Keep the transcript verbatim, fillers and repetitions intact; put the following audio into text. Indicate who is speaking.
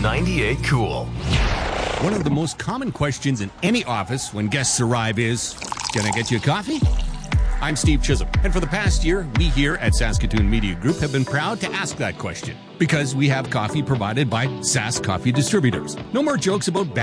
Speaker 1: ninety-eight Cool.
Speaker 2: One of the most common questions in any office when guests arrive is, can I get you a coffee? I'm Steve Chisholm, and for the past year, we here at Saskatoon Media Group have been proud to ask that question because we have coffee provided by Sask Coffee Distributors. No more jokes about